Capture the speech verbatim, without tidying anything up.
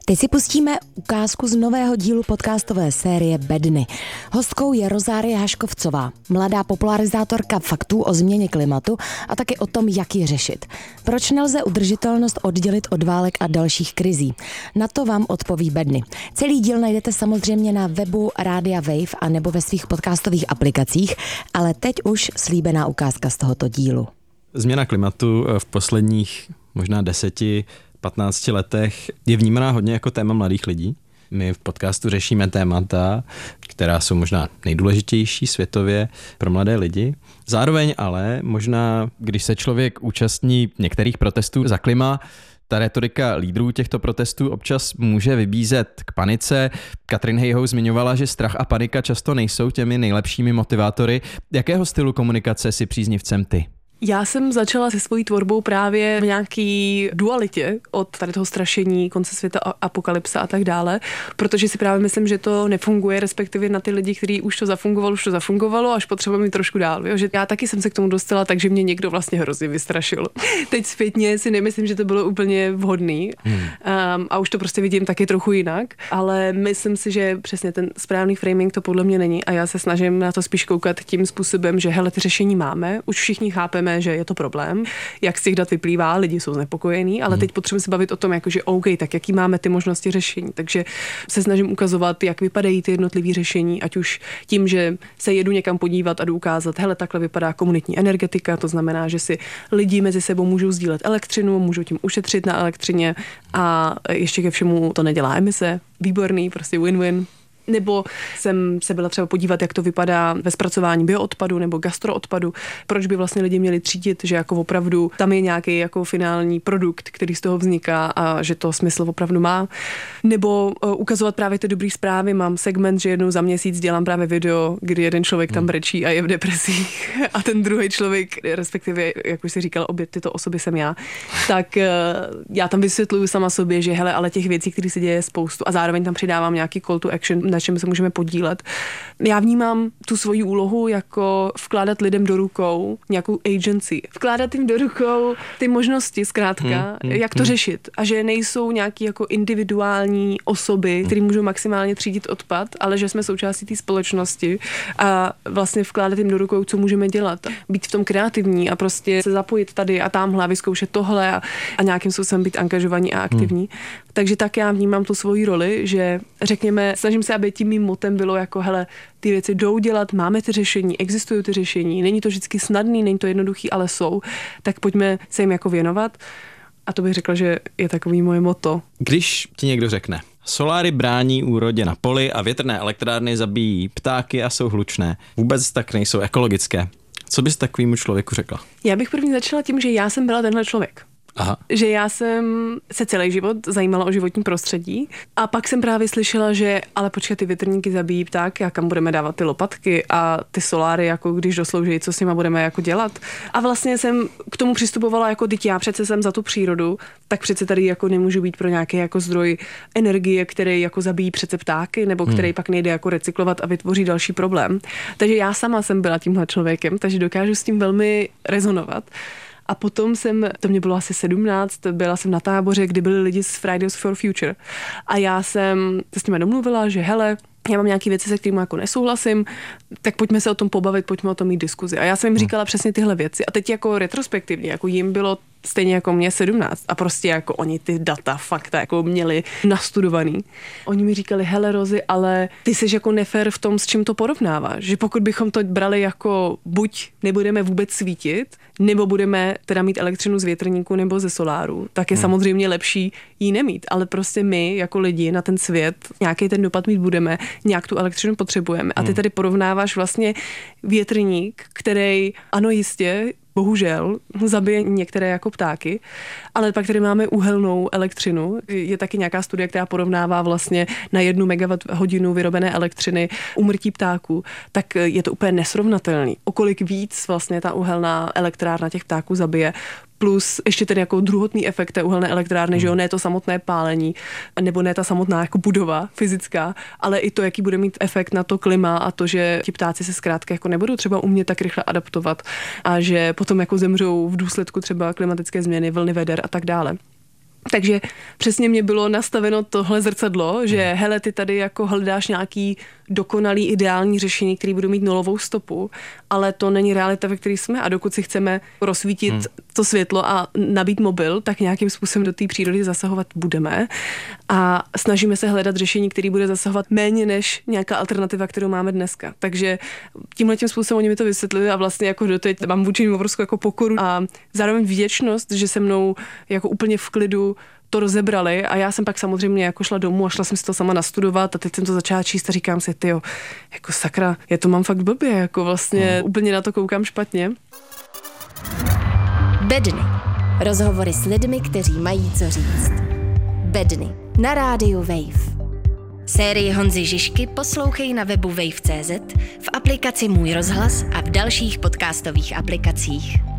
Teď si pustíme ukázku z nového dílu podcastové série Bedny. Hostkou je Rozárie Haškovcová, mladá popularizátorka faktů o změně klimatu a taky o tom, jak ji řešit. Proč nelze udržitelnost oddělit od válek a dalších krizí? Na to vám odpoví Bedny. Celý díl najdete samozřejmě na webu Rádia Wave a nebo ve svých podcastových aplikacích, ale teď už slíbená ukázka z tohoto dílu. Změna klimatu v posledních možná deseti patnácti letech je vnímaná hodně jako téma mladých lidí. My v podcastu řešíme témata, která jsou možná nejdůležitější světově pro mladé lidi. Zároveň ale možná, když se člověk účastní některých protestů za klima, ta retorika lídrů těchto protestů občas může vybízet k panice. Katrin Hejhou zmiňovala, že strach a panika často nejsou těmi nejlepšími motivátory. Jakého stylu komunikace si příznivcem ty? Já jsem začala se svojí tvorbou právě v nějaký dualitě od tady toho strašení, konce světa, apokalypsa a tak dále, protože si právě myslím, že to nefunguje, respektive na ty lidi, kteří už to zafungovalo, už to zafungovalo, až potřebujeme trošku dál. Jo? Že já taky jsem se k tomu dostala, takže mě někdo vlastně hrozně vystrašil. Teď zpětně si nemyslím, že to bylo úplně vhodný hmm. um, a už to prostě vidím taky trochu jinak, ale myslím si, že přesně ten správný framing to podle mě není a já se snažím na to spíš koukat tím způsobem, že hele, ty řešení máme, už všichni chápeme, že je to problém, jak z těch dat vyplývá, lidi jsou znepokojení, ale teď potřebujeme se bavit o tom, jakože OK, tak jaký máme ty možnosti řešení. Takže se snažím ukazovat, jak vypadají ty jednotlivé řešení, ať už tím, že se jedu někam podívat a jdu ukázat, hele, takhle vypadá komunitní energetika, to znamená, že si lidi mezi sebou můžou sdílet elektřinu, můžou tím ušetřit na elektřině a ještě ke všemu to nedělá emise. Výborný, prostě win-win. Nebo jsem se byla třeba podívat, jak to vypadá ve zpracování bioodpadu nebo gastroodpadu. Proč by vlastně lidi měli třídit, že jako opravdu tam je nějaký jako finální produkt, který z toho vzniká a že to smysl opravdu má. Nebo uh, ukazovat právě ty dobré zprávy. Mám segment, že jednou za měsíc dělám právě video, kdy jeden člověk tam brečí a je v depresích a ten druhý člověk, respektive, jak už si říkal, obě tyto osoby jsem já, tak uh, já tam vysvětluju sama sobě, že hele, ale těch věcí, které se děje, je spoustu a zároveň tam přidávám nějaký call to action, na čem se můžeme podílet. Já vnímám tu svoji úlohu jako vkládat lidem do rukou nějakou agency. Vkládat jim do rukou ty možnosti zkrátka, hmm, hmm, jak to hmm. řešit. A že nejsou nějaký jako individuální osoby, které můžou maximálně třídit odpad, ale že jsme součástí té společnosti a vlastně vkládat jim do rukou, co můžeme dělat. Být v tom kreativní a prostě se zapojit tady a tamhle a vyzkoušet tohle a, a nějakým způsobem být angažovaní a aktivní. Hmm. Takže tak já vnímám tu svoji roli, že řekněme, snažím se, aby tím mým motem bylo jako, hele, ty věci jdou dělat, máme ty řešení, existují ty řešení, není to vždycky snadný, není to jednoduchý, ale jsou, tak pojďme se jim jako věnovat. A to bych řekla, že je takový moje motto. Když ti někdo řekne, soláry brání úrodě na poli a větrné elektrárny zabíjí ptáky a jsou hlučné, vůbec tak nejsou ekologické. Co bys takovému člověku řekla? Já bych první začala tím, že já jsem byla tenhle člověk. Aha. Že já jsem se celý život zajímala o životní prostředí a pak jsem právě slyšela, že ale počkej, ty větrníky zabíjí ptáky a kam budeme dávat ty lopatky a ty soláry, jako když doslouží, co s nima budeme jako dělat. A vlastně jsem k tomu přistupovala jako teď já přece jsem za tu přírodu, tak přece tady jako nemůžu být pro nějaký jako zdroj energie, který jako zabíjí přece ptáky nebo který hmm. pak nejde jako recyklovat a vytvoří další problém. Takže já sama jsem byla tímhle člověkem, takže dokážu s tím velmi rezonovat. A potom jsem, to mě bylo asi sedmnáct, byla jsem na táboře, kdy byli lidi z Fridays for Future. A já jsem se s nimi domluvila, že hele, já mám nějaké věci, se kterými jako nesouhlasím, tak pojďme se o tom pobavit, pojďme o tom mít diskuzi. A já jsem jim říkala přesně tyhle věci. A teď jako retrospektivně, jako jim bylo stejně jako mě sedmnáct a prostě jako oni ty data, fakta jako měli nastudovaný. Oni mi říkali, hele Rozi, ale ty jsi jako nefér v tom, s čím to porovnáváš. Že pokud bychom to brali jako buď nebudeme vůbec svítit, nebo budeme teda mít elektřinu z větrníku nebo ze soláru, tak je hmm. samozřejmě lepší jí nemít. Ale prostě my jako lidi na ten svět nějaký ten dopad mít budeme, nějak tu elektřinu potřebujeme. A ty tady porovnáváš vlastně větrník, který ano jistě bohužel zabije některé jako ptáky, ale pak tady máme uhelnou elektřinu. Je taky nějaká studie, která porovnává vlastně na jednu megawatt hodinu vyrobené elektřiny úmrtí ptáků, tak je to úplně nesrovnatelný. O kolik víc vlastně ta uhelná elektrárna těch ptáků zabije, plus ještě ten jako druhotný efekt té uhelné elektrárny, hmm. že jo, ne to samotné pálení, nebo ne ta samotná jako budova fyzická, ale i to, jaký bude mít efekt na to klima a to, že ti ptáci se zkrátka jako nebudou třeba umět tak rychle adaptovat a že potom jako zemřou v důsledku třeba klimatické změny, vlny veder a tak dále. Takže přesně mě bylo nastaveno tohle zrcadlo, že hele, ty tady jako hledáš nějaký dokonalý ideální řešení, který budou mít nulovou stopu, ale to není realita, ve které jsme a dokud si chceme rozsvítit hmm. to světlo a nabít mobil, tak nějakým způsobem do té přírody zasahovat budeme a snažíme se hledat řešení, který bude zasahovat méně než nějaká alternativa, kterou máme dneska. Takže tímhletím způsobem oni mi to vysvětlili a vlastně jako doteď mám vůči nim obrovskou jako pokoru a zároveň vděčnost, že se mnou jako úplně v klidu to rozebrali a já jsem pak samozřejmě jako šla domů a šla jsem si to sama nastudovat a teď jsem to začala číst a říkám si, tyjo, jako sakra, já to mám fakt blbě, jako vlastně hmm. úplně na to koukám špatně. Bedny. Rozhovory s lidmi, kteří mají co říct. Bedny. Na rádiu Wave. Sérii Honzy Žižky poslouchej na webu wave tečka cé zet, v aplikaci Můj rozhlas a v dalších podcastových aplikacích.